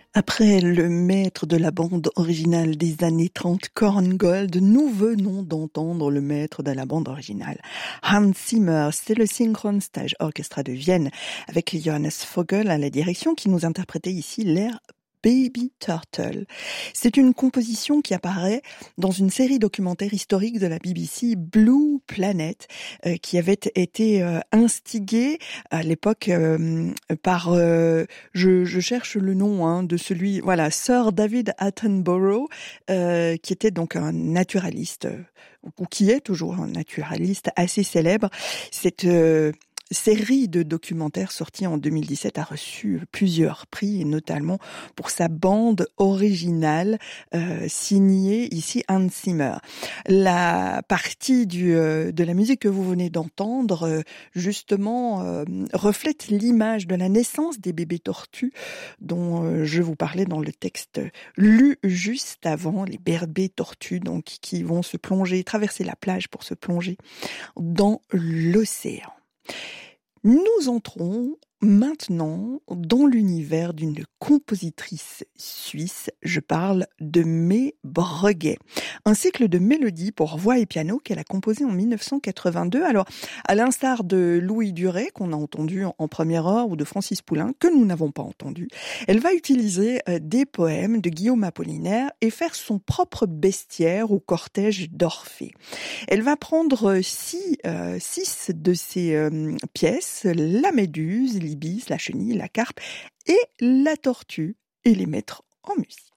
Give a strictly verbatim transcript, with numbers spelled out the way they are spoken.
Après le maître de la bande originale des années trente, Korngold, nous venons d'entendre le maître de la bande originale, Hans Zimmer. C'est le Synchron Stage Orchestra de Vienne avec Johannes Vogel à la direction qui nous interprétait ici l'air Baby Turtle. C'est une composition qui apparaît dans une série documentaire historique de la B B C, Blue Planet, euh, qui avait été euh, instigée à l'époque euh, par, euh, je, je cherche le nom hein, de celui, voilà, Sir David Attenborough, euh, qui était donc un naturaliste, euh, ou qui est toujours un naturaliste assez célèbre. Cette euh, série de documentaires sortie en deux mille dix-sept a reçu plusieurs prix, et notamment pour sa bande originale euh, signée ici Hans Zimmer. La partie du, euh, de la musique que vous venez d'entendre, euh, justement, euh, reflète l'image de la naissance des bébés tortues dont euh, je vous parlais dans le texte lu juste avant, les bébés tortues donc qui vont se plonger, traverser la plage pour se plonger dans l'océan. Nous entrons maintenant dans l'univers d'une compositrice suisse. Je parle de May Breguet. Un cycle de mélodies pour voix et piano qu'elle a composé en mille neuf cent quatre-vingt-deux. Alors, à l'instar de Louis Duret, qu'on a entendu en première heure, ou de Francis Poulenc, que nous n'avons pas entendu, elle va utiliser des poèmes de Guillaume Apollinaire et faire son propre bestiaire au cortège d'Orphée. Elle va prendre six, euh, six de ces euh, pièces, la méduse, l'ibis, la chenille, la carpe et la tortue, et les mettre en musique.